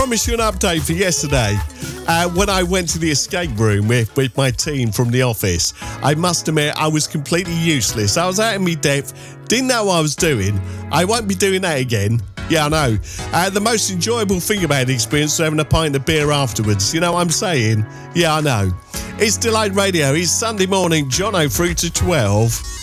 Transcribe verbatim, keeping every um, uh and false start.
Promise you an update for yesterday. Uh, when I went to the escape room with, with my team from the office, I must admit I was completely useless. I was out of my depth, didn't know what I was doing. I won't be doing that again. Yeah, I know. Uh, the most enjoyable thing about the experience was having a pint of beer afterwards. You know what I'm saying? Yeah, I know. It's Delayed Radio. It's Sunday morning, Jono through to twelve.